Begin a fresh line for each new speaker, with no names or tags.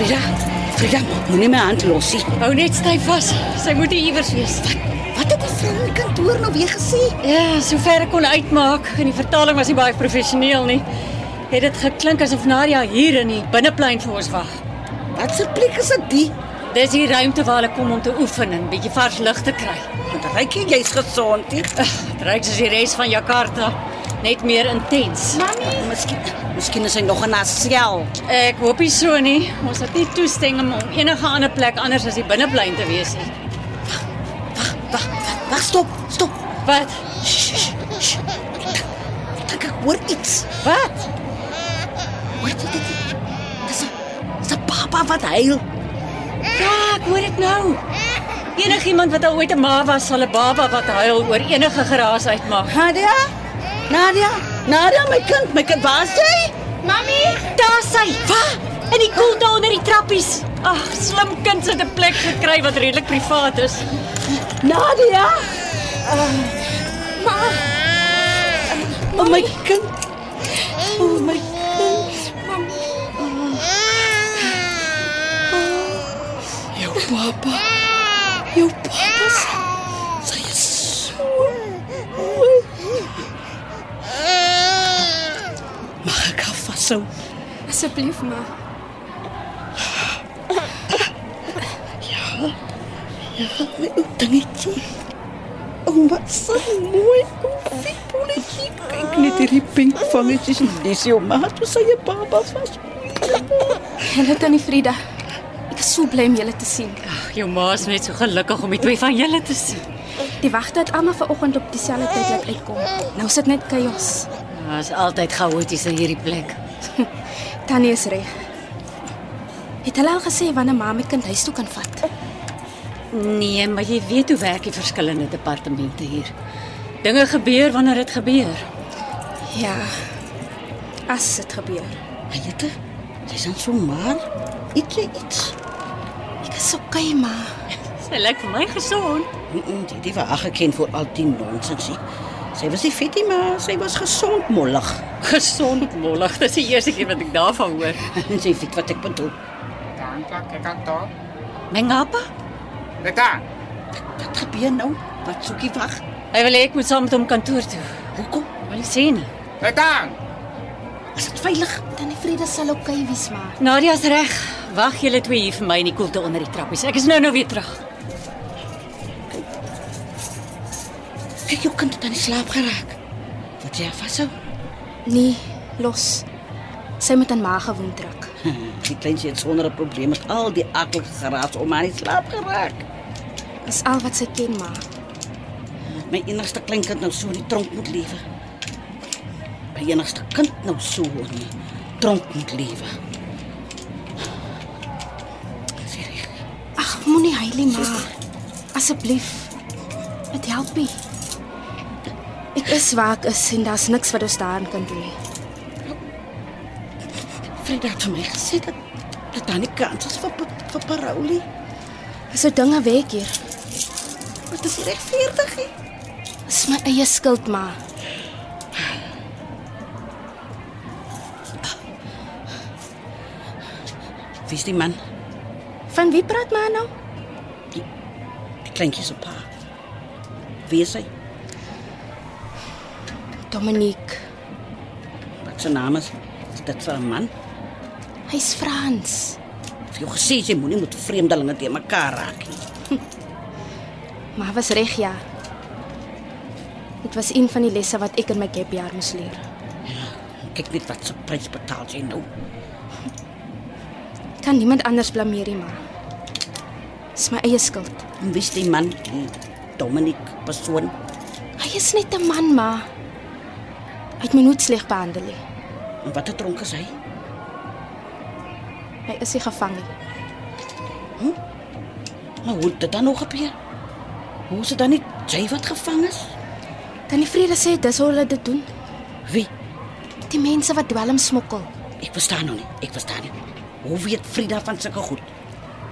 Frida, moenie my hand los nie.
Hou net styf vas. Sy moet iewers wees.
Wat het die vrou in die kantoor nou weer gesê?
Ja, sover ek kon uitmaak. En die vertaling was nie baie professioneel nie. Het dit geklink asof Nadia hier in die binneplein vir ons wag.
Wat se plek is dit?
Dis die ruimte waar hulle kom om te oefen en 'n bietjie vars lug te kry.
Want ryk jy's gesond, nie?
Dit ryk soos die res van Jakarta, net meer intens.
Mami, miskien is hy nog in haar sel.
Ek hoop nie so nie. Ons het nie toestemming om enige ander plek anders as die binneplein te wees nie.
Wag, stop.
Wat?
Ek dink ek hoor iets.
Wat?
Hoor jy dit? Dis 'n baba wat huil.
Ja, ek hoor dit nou. Enigiemand wat al ooit 'n ma was, sal 'n baba wat huil oor enige geraas uitmaak.
Nadia, my kind, waar is jy?
Mami, daar sy. Wat? In die koelte onder die trappies. Ag, slim kind het 'n plek gekry wat redelik privaat is.
Nadia! Oh my kind. Jou papa, sy is so mooi. Mag ek haar vashou?
Asseblief, ma.
Ja, my ou dingetjie. Oh, wat so mooi, wie polletjie. Kyk net hierdie pink vangetjies. Dis jou ma, toe sy jou baba vas.
Julle tannie Frida. Ek is so bly om julle te sien.
Jou ma is net so gelukkig om die twee van julle te sien.
Die wagte het almal vanoggend op dieselfde tyd laat uitkom. Nou is dit net chaos.
Ja, is altyd chaoties in hierdie plek.
Tannie is reg. Het hulle al gesê wanneer ma my kind huis toe kan vat?
Nee, maar jy weet hoe werk die verskillende departemente hier. Dinge gebeur wanneer dit gebeur.
Ja. As dit gebeur.
Jette, sy is dan so maar. Eet jy iets?
Ek is okay, ma.
Sy lyk vir my gesond.
Die was aangeken voor al die nonsens. Sy was nie vet nie, maar sy was gesond mollig.
Gesond mollig, dis die eerste keer wat ek daarvan hoor.
Sy weet wat ek bedoel.
¿Qué canto?
My ngapa?
¿Está?
Wat gebeur nou? Wat soek jy wag?
Hy wil hê ek moet saam met hom kantoor toe.
Hoekom?
Wil nie sê nie.
¿Está?
Is dit veilig?
Tannie Frida sal okay wees, ma.
Nadia's reg. Wag julle twee hier vir my in die koelte onder die trappies. Ek is nou weer terug.
Kyk, jou kind het aan die slaap geraak. Wat jy haar vashou?
Nee, los. Sy moet aan ma gewoon trek.
Die kleintjie het sonder 'n probleem met al die akelige geraas om aan die slaap geraak.
Dis al wat sy ken, ma.
My enigste kleinkind nou so in die tronk moet lewe. My enigste kind nou so in die tronk moet lewe.
Ag, moenie huilie, ma. Asseblief. Dit help nie. Ek is waar ek is en daar's niks wat ons daaraan kan doen nie.
Frida het vir my gesê dat daar nie kans is vir Parolie.
So dinge werk hier.
Wat is regverdig nie?
Dis my eie skuld, ma.
Wie is die man?
Van wie praat ma nou?
Die kleintjie se pa. Wie is hy?
Dominique.
Wat sy naam is? Is dit vir 'n man?
Hy's Frans.
Ek het jou gesê jy moenie met vreemdelinge te mekaar raak nie.
Maar was reg, ja. Dit was een van die lesse wat ek in my gapjaar moes leer.
Kyk net wat se prys betaal jy nou.
Kan niemand anders blameer nie, ma. Dis my eie skuld.
En wie is die man, die Dominique persoon?
Hy is net 'n man, ma. Hy het my nooit sleg behandel nie.
En wat 'n dronk is hy?
Hy is nie gevang nie.
Maar hoe het dit dan nog gebeur? Hoe is dit dan nie jy wat gevang is?
Tannie Frida sê dis hoe hulle dit doen.
Wie?
Die mense wat dwelm smokkel.
Ek verstaan nou nie. Hoe weet Frida van sulke goed?